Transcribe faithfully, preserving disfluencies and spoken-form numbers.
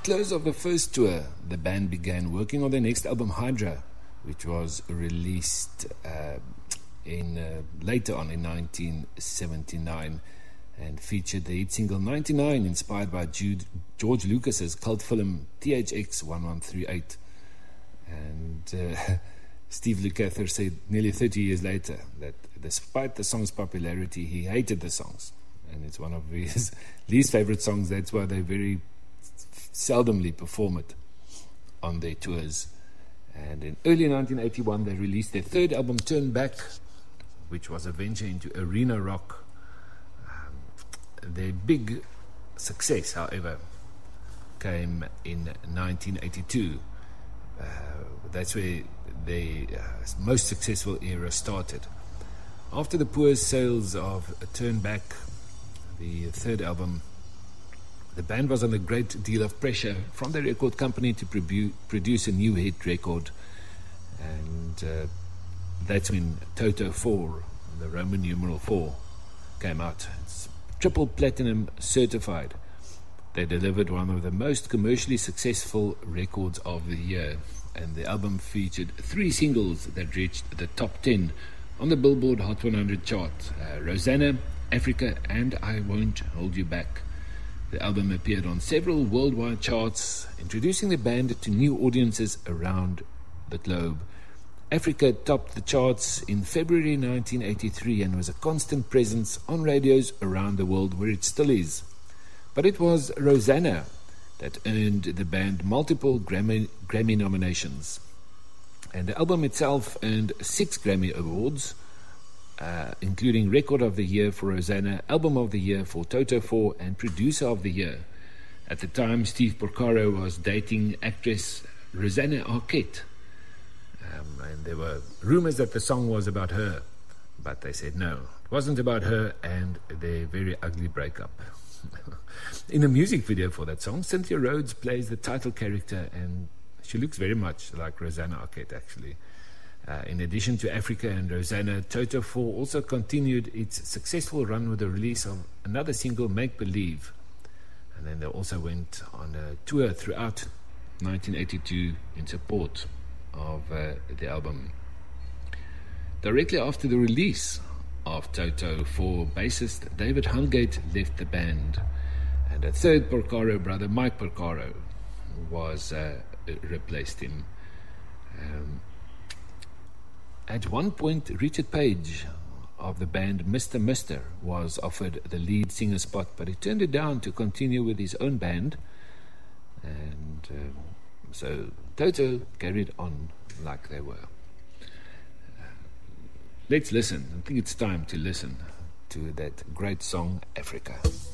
close of the first tour, the band began working on their next album, Hydra, which was released uh, in uh, later on in nineteen seventy-nine and featured the hit single ninety-nine, inspired by Jude, George Lucas's cult film T H X eleven thirty-eight. And uh, Steve Lukather said nearly thirty years later that despite the song's popularity, he hated the songs. And it's one of his least favorite songs. That's why they very seldomly perform it on their tours. And in early nineteen eighty-one, they released their third album, Turn Back, which was a venture into arena rock. Um, their big success, however, came in nineteen eighty-two. Uh, that's where their uh, most successful era started. After the poor sales of Turn Back, the third album, the band was under a great deal of pressure from the record company to probu- produce a new hit record. And uh, that's when Toto four, the Roman numeral four, came out. It's triple platinum certified. They delivered one of the most commercially successful records of the year. And the album featured three singles that reached the top ten on the Billboard Hot one hundred chart. Uh, Rosanna, Africa, and I Won't Hold You Back. The album appeared on several worldwide charts, introducing the band to new audiences around the globe. Africa topped the charts in February nineteen eighty-three and was a constant presence on radios around the world, where it still is. But it was Rosanna that earned the band multiple Grammy, Grammy nominations. And the album itself earned six Grammy Awards, Uh, including Record of the Year for Rosanna, Album of the Year for Toto four, and Producer of the Year. At the time, Steve Porcaro was dating actress Rosanna Arquette. Um, and there were rumors that the song was about her, but they said no, it wasn't about her, and their very ugly breakup. In a music video for that song, Cynthia Rhodes plays the title character, and she looks very much like Rosanna Arquette, actually. Uh, in addition to Africa and Rosanna, Toto four also continued its successful run with the release of another single, Make Believe. And then they also went on a tour throughout nineteen eighty-two in support of uh, the album. Directly after the release of Toto four, bassist David Hungate left the band, and a third Porcaro brother, Mike Porcaro, was uh, replaced him. Um, At one point, Richard Page of the band Mister Mister was offered the lead singer spot, but he turned it down to continue with his own band. And um, so Toto carried on like they were. Uh, let's listen. I think it's time to listen to that great song, Africa.